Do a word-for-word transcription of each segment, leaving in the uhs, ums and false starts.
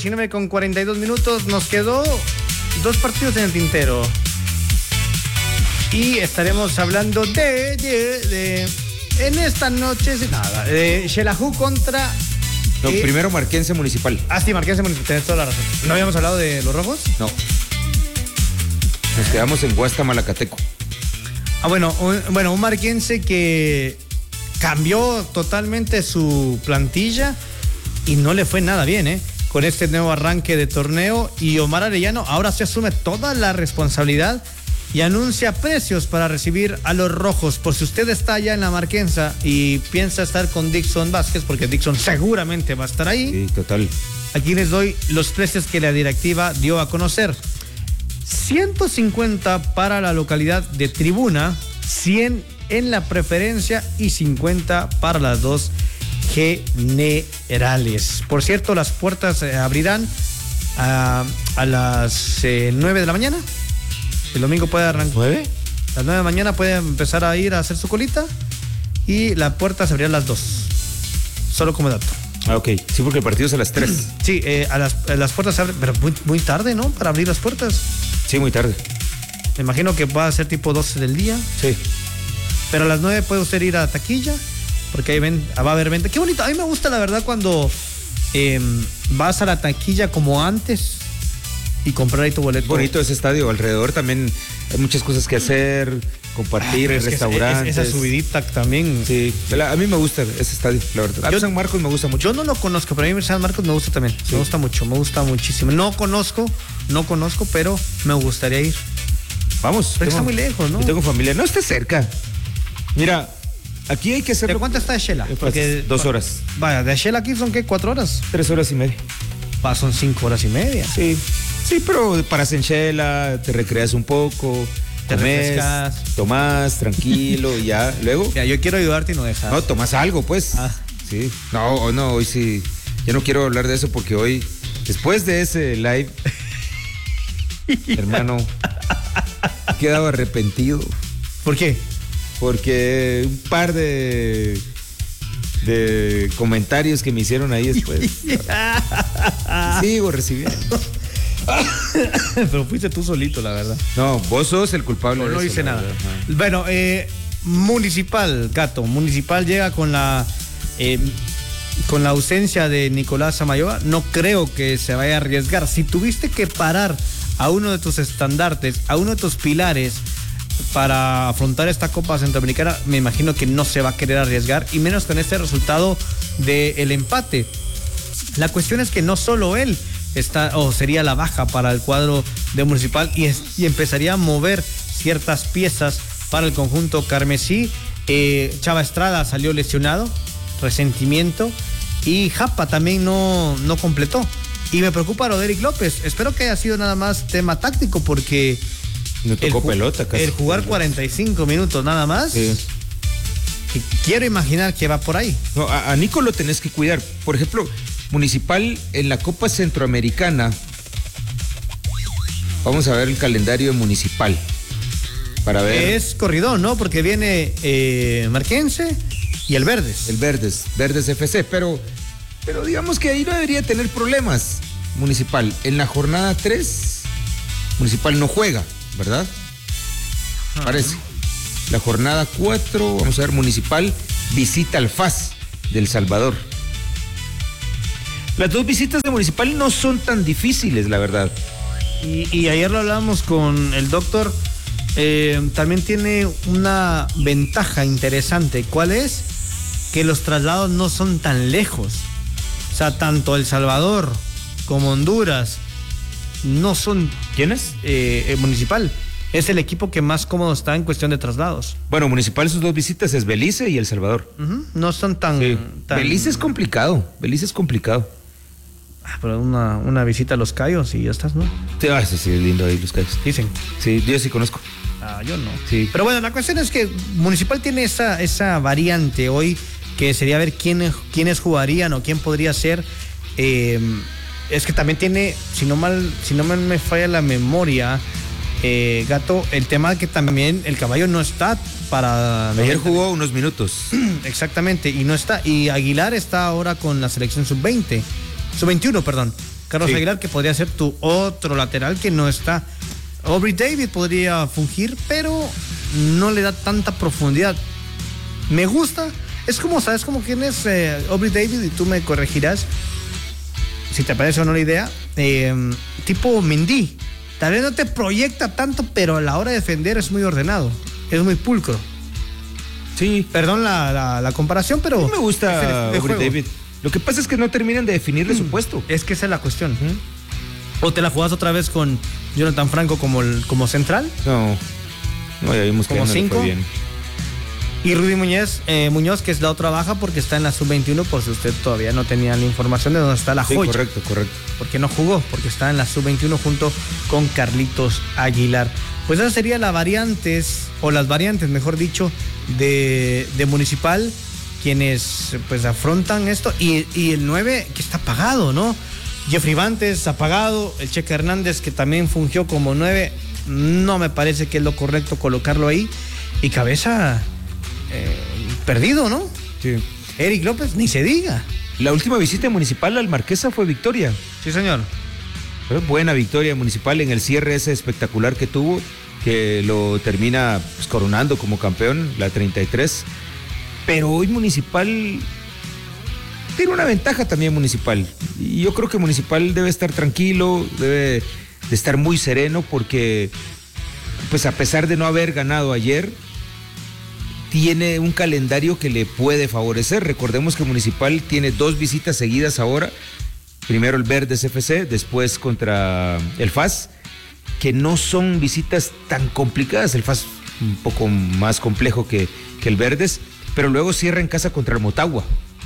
diecinueve con cuarenta y dos minutos, nos quedó dos partidos en el tintero. Y estaremos hablando de, de, de en esta noche, nada, de Xelajú contra... No, eh, primero Marquense Municipal. Ah, sí, Marquense Municipal, tenés toda la razón. ¿No habíamos hablado de los rojos? No. Nos quedamos en Guasta, Malacateco. Ah, bueno, un, bueno, un marquense que cambió totalmente su plantilla y no le fue nada bien, ¿eh? Con este nuevo arranque de torneo, y Omar Arellano ahora se asume toda la responsabilidad y anuncia precios para recibir a los rojos. Por si usted está allá en la Marquensa y piensa estar con Dixon Vázquez, porque Dixon seguramente va a estar ahí. Sí, total. Aquí les doy los precios que la directiva dio a conocer. ciento cincuenta para la localidad de Tribuna, cien en la preferencia y cincuenta para las dos generales. Por cierto, las puertas eh, abrirán a, a las eh, nueve de la mañana. El domingo puede arrancar. ¿nueve? A las nueve de la mañana puede empezar a ir a hacer su colita y la puerta se abrirá a las dos. Solo como dato. Ah, ok. Sí, porque el partido es a las tres. Sí, eh, a, las, a las puertas se abren, pero muy, muy tarde, ¿no? Para abrir las puertas. Sí, muy tarde. Me imagino que va a ser tipo doce del día. Sí. Pero a las nueve puede usted ir a taquilla, porque ahí ven, va a haber venta. Qué bonito. A mí me gusta, la verdad, cuando eh, vas a la taquilla como antes y comprar ahí tu boleto. Bonito ese estadio. Alrededor también hay muchas cosas que hacer, compartir, ah, es restaurantes. Esa subidita también. Sí, a mí me gusta ese estadio, la verdad. A Yo, San Marcos me gusta mucho. Yo no lo conozco, pero a mí San Marcos me gusta también. Sí. Me gusta mucho, me gusta muchísimo. No conozco, no conozco, pero me gustaría ir. Vamos. Pero tengo, está muy lejos, ¿no? Yo tengo familia. No, esté cerca. Mira, aquí hay que hacer. ¿De cuánto está de Xela? Porque dos horas. Vaya, de Xela aquí son, ¿qué? ¿Cuatro horas? Tres horas y media. Va, son cinco horas y media. Sí. Sí, pero paras en Xela, te recreas un poco, te comes, refrescas, tomás tranquilo y ya. Luego. Mira, yo quiero ayudarte y no dejas. No, tomas algo, pues. Ah. Sí. No, no, hoy sí. Yo no quiero hablar de eso porque hoy, después de ese live, hermano, he quedado arrepentido. ¿Por qué? Porque un par de de comentarios que me hicieron ahí después. Sigo recibiendo. Pero fuiste tú solito, la verdad. No, vos sos el culpable. No, de no eso, hice nada. Verdad. Bueno, eh, Municipal, Gato. Municipal llega con la eh, con la ausencia de Nicolás Samayoa. No creo que se vaya a arriesgar. Si tuviste que parar a uno de tus estandartes, a uno de tus pilares para afrontar esta Copa Centroamericana, me imagino que no se va a querer arriesgar, y menos con este resultado del empate. La cuestión es que no solo él está o sería la baja para el cuadro de Municipal, y, es, y empezaría a mover ciertas piezas para el conjunto carmesí. eh, Chava Estrada salió lesionado, resentimiento, y Japa también no, no completó, y me preocupa Roderick López. Espero que haya sido nada más tema táctico, porque no tocó el, pelota casi. El jugar cuarenta y cinco minutos nada más, sí. que quiero imaginar que va por ahí. No, a, a Nico lo tenés que cuidar. Por ejemplo, Municipal en la Copa Centroamericana. Vamos a ver el calendario de Municipal para ver. Es corridón, ¿no? Porque viene eh, Marquense y el Verdes. El Verdes, Verdes F C, pero, pero digamos que ahí no debería tener problemas. Municipal, en la jornada tres, Municipal no juega, ¿verdad? Uh-huh. Parece. La jornada cuatro, vamos a ver, Municipal visita al F A S de El Salvador. Las dos visitas de Municipal no son tan difíciles, la verdad. Y, y ayer lo hablábamos con el doctor. Eh, también tiene una ventaja interesante. ¿Cuál es? Que los traslados no son tan lejos. O sea, tanto El Salvador como Honduras no son... ¿Quién es? Eh, eh, Municipal. Es el equipo que más cómodo está en cuestión de traslados. Bueno, Municipal, sus dos visitas es Belice y El Salvador. Uh-huh. No son tan, sí. tan... Belice es complicado. Belice es complicado. Ah, pero una, una visita a Los Cayos y ya estás, ¿no? Sí, ah, sí, sí, es lindo ahí Los Cayos. Dicen. Sí, yo sí conozco. Ah, yo no. Sí. Pero bueno, la cuestión es que Municipal tiene esa, esa variante hoy, que sería ver quiénes, quiénes jugarían o quién podría ser. Eh, es que también tiene, si no mal, si no me falla la memoria, eh, Gato, el tema que también el Caballo no está para... Ayer jugó unos minutos. Exactamente, y no está. Y Aguilar está ahora con la selección sub veinte, sub veintiuno, perdón. Carlos Sí. Aguilar, que podría ser tu otro lateral que no está. Aubrey David podría fungir, pero no le da tanta profundidad. Me gusta. Es como, ¿sabes como quién es eh, Aubrey David? Y tú me corregirás si te parece o no la idea. Eh, tipo Mendy. Tal vez no te proyecta tanto, pero a la hora de defender es muy ordenado. Es muy pulcro. Sí. Perdón la, la, la comparación, pero... A mí me gusta de Aubrey juego. David. Lo que pasa es que no terminan de definirle su puesto. Es que esa es la cuestión. O te la jugás otra vez con Jonathan Franco como, el, como central. No. No, ya vimos que ¿Como no le cinco? fue bien. Y Rudy Muñoz, eh, Muñoz, que es la otra baja porque está en la sub veintiuno, por si usted todavía no tenía la información de dónde está la Sí, joya. correcto, correcto. Porque no jugó, porque está en la sub veintiuno junto con Carlitos Aguilar. Pues esa sería la variantes, o las variantes, mejor dicho, de, de Municipal, quienes pues afrontan esto. Y, y el nueve, que está apagado, ¿no? Jeffrey Bantes, apagado. El Cheque Hernández, que también fungió como nueve. No me parece que es lo correcto colocarlo ahí. Y Cabeza... Eh, perdido, ¿no? Sí. Eric López, ni se diga. La última visita municipal al Marquesa fue victoria. Sí, señor. Fue buena victoria municipal en el cierre ese espectacular que tuvo, que lo termina pues, coronando como campeón, la treinta y tres. Pero hoy Municipal tiene una ventaja también Municipal. Y yo creo que Municipal debe estar tranquilo, debe de estar muy sereno porque, pues a pesar de no haber ganado ayer, tiene un calendario que le puede favorecer. Recordemos que Municipal tiene dos visitas seguidas ahora. Primero el Verdes F C, después contra el F A S, que no son visitas tan complicadas. El F A S un poco más complejo que, que el Verdes, pero luego cierra en casa contra el Motagua.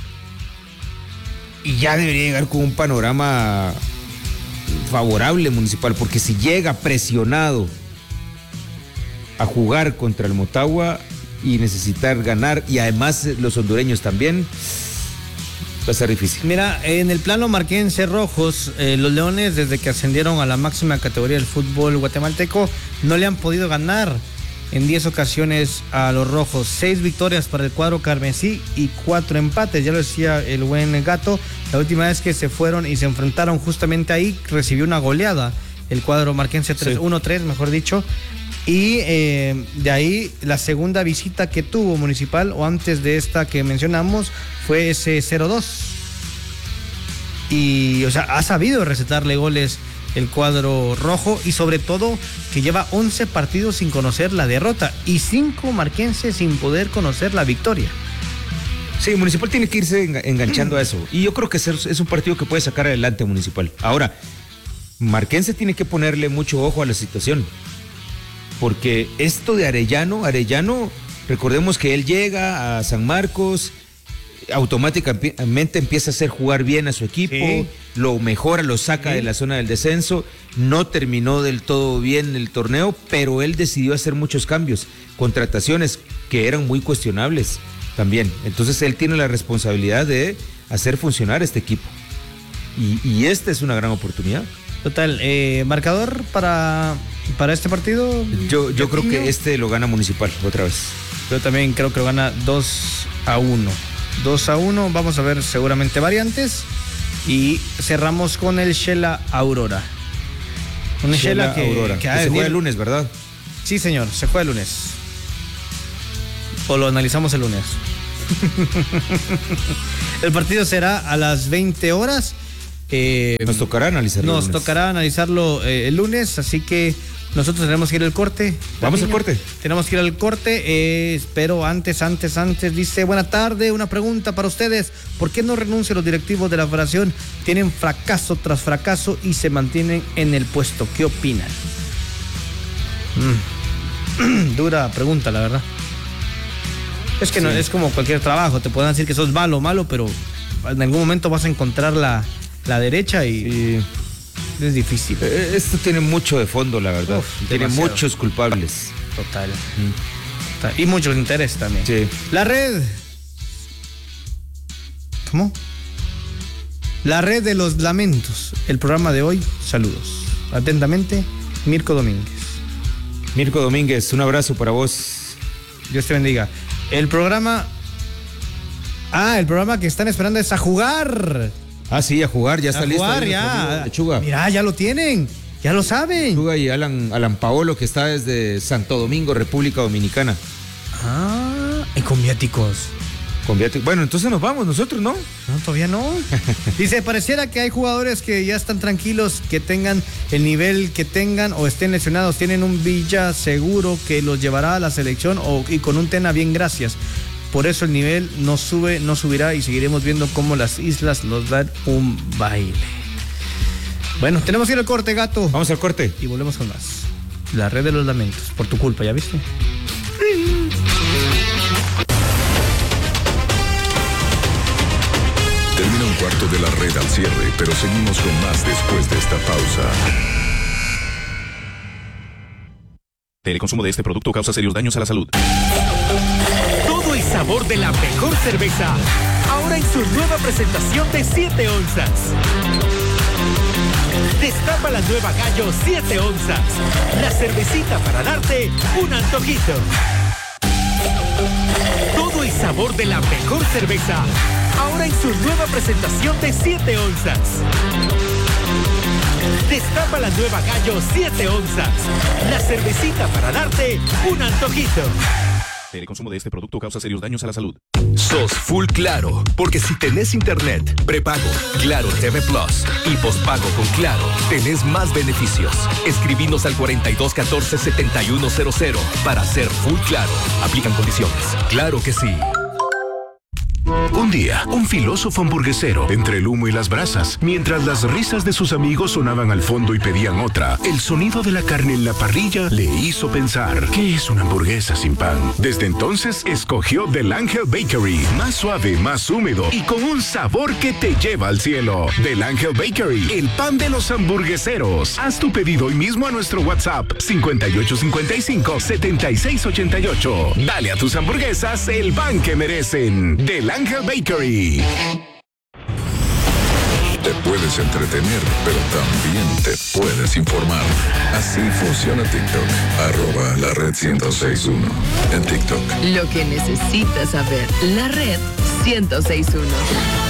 Y ya debería llegar con un panorama favorable Municipal, porque si llega presionado a jugar contra el Motagua y necesitar ganar, y además los hondureños también, va a ser difícil. Mira, en el plano marquense rojos, eh, los Leones, desde que ascendieron a la máxima categoría del fútbol guatemalteco, no le han podido ganar en diez ocasiones a los rojos. Seis victorias para el cuadro carmesí y cuatro empates. Ya lo decía el buen Gato, la última vez que se fueron y se enfrentaron justamente ahí, recibió una goleada el cuadro marquense, uno tres, sí. Mejor dicho. Y eh, de ahí la segunda visita que tuvo Municipal, o antes de esta que mencionamos, fue ese cero dos. Y, o sea, ha sabido recetarle goles el cuadro rojo, y sobre todo que lleva once partidos sin conocer la derrota y cinco marquenses sin poder conocer la victoria. Sí, Municipal tiene que irse enganchando a eso. Y yo creo que es un partido que puede sacar adelante Municipal. Ahora, Marquense tiene que ponerle mucho ojo a la situación. Porque esto de Arellano, Arellano, recordemos que él llega a San Marcos, automáticamente empieza a hacer jugar bien a su equipo, sí. Lo mejora, lo saca sí. de la zona del descenso, no terminó del todo bien el torneo, pero él decidió hacer muchos cambios, contrataciones que eran muy cuestionables también. Entonces él tiene la responsabilidad de hacer funcionar este equipo. Y, y esta es una gran oportunidad. Total, eh, marcador para, para este partido. Yo, yo creo que este lo gana Municipal otra vez. Yo también creo que lo gana dos a uno. dos a uno, vamos a ver seguramente variantes. Y cerramos con el Shela Aurora. Un Shela, Shela que, Aurora. que, que se juega el lunes, ¿verdad? Sí, señor, se juega el lunes. O lo analizamos el lunes. El partido será a las veinte horas. Eh, nos tocará analizarlo. Nos tocará analizarlo eh, el lunes, así que nosotros tenemos que ir al corte. Vamos al corte. Tenemos que ir al corte, eh, pero antes, antes, antes, dice, buena tarde, una pregunta para ustedes. ¿Por qué no renuncian los directivos de la federación? Tienen fracaso tras fracaso y se mantienen en el puesto. ¿Qué opinan? Mm. Dura pregunta, la verdad. Es que sí. No es como cualquier trabajo, te pueden decir que sos malo, malo, pero en algún momento vas a encontrar la... la derecha y, y es difícil. Esto tiene mucho de fondo, la verdad. Uf, tiene demasiado. Muchos culpables. Total. Mm. Total. Y muchos intereses también. Sí. La red. ¿Cómo? La red de los lamentos. El programa de hoy. Saludos. Atentamente, Mirko Domínguez. Mirko Domínguez, un abrazo para vos. Dios te bendiga. El programa... Ah, el programa que están esperando es A Jugar. Ah, sí, a jugar, ya está A listo. jugar, ahí nuestro ya. amigo Lechuga. Mira, ya lo tienen. Ya lo saben. Lechuga y Alan, Alan Paolo, que está desde Santo Domingo, República Dominicana. Ah, y con viáticos. Con viáticos. Bueno, entonces nos vamos nosotros, ¿no? No, todavía no. Dice, pareciera que hay jugadores que ya están tranquilos, que tengan el nivel que tengan o estén lesionados, tienen un Villa seguro que los llevará a la selección o, y con un Tena bien, gracias. Por eso el nivel no sube, no subirá y seguiremos viendo cómo las islas nos dan un baile. Bueno, tenemos que ir al corte, gato. Vamos al corte. Y volvemos con más. La red de los lamentos. Por tu culpa, ¿ya viste? Termina un cuarto de la red al cierre, pero seguimos con más después de esta pausa. El consumo de este producto causa serios daños a la salud. Todo el sabor de la mejor cerveza, ahora en su nueva presentación de siete onzas. Destapa la nueva Gallo siete onzas, la cervecita para darte un antojito. Todo el sabor de la mejor cerveza, ahora en su nueva presentación de siete onzas. Destapa la nueva Gallo siete onzas, la cervecita para darte un antojito. El consumo de este producto causa serios daños a la salud. Sos full Claro, porque si tenés internet, prepago, Claro T V Plus y pospago con Claro, tenés más beneficios. Escribinos al cuarenta y dos catorce setenta y uno cero cero para ser full Claro. Aplican condiciones. Claro que sí. Un día, un filósofo hamburguesero, entre el humo y las brasas, mientras las risas de sus amigos sonaban al fondo y pedían otra, el sonido de la carne en la parrilla le hizo pensar, ¿qué es una hamburguesa sin pan? Desde entonces, escogió Del Ángel Bakery, más suave, más húmedo y con un sabor que te lleva al cielo. Del Ángel Bakery, el pan de los hamburgueseros. Haz tu pedido hoy mismo a nuestro WhatsApp cincuenta y ocho cincuenta y cinco setenta y seis ochenta y ocho. Dale a tus hamburguesas el pan que merecen. Del Ángel Bakery. Te puedes entretener, pero también te puedes informar. Así funciona TikTok. Arroba la red ciento seis punto uno en TikTok. Lo que necesitas saber. La red ciento seis punto uno.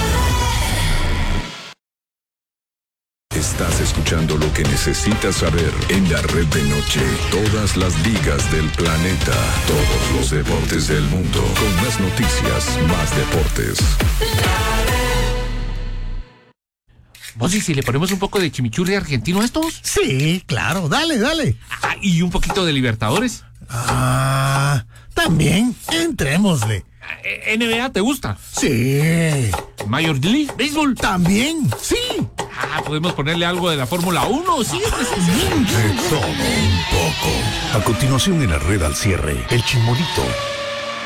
Estás escuchando lo que necesitas saber en la red de noche. Todas las ligas del planeta. Todos los deportes del mundo. Con más noticias, más deportes. ¿Vos y si le ponemos un poco de chimichurri argentino a estos? Sí, claro, dale, dale. Ah, ¿y un poquito de Libertadores? Ah, también, entrémosle. ¿N B A te gusta? Sí. ¿Major League Baseball? También, sí. Ah, ¿podemos ponerle algo de la Fórmula uno? Sí, sí, sí, sí. De todo un poco. A continuación en la red al cierre, el Chimolito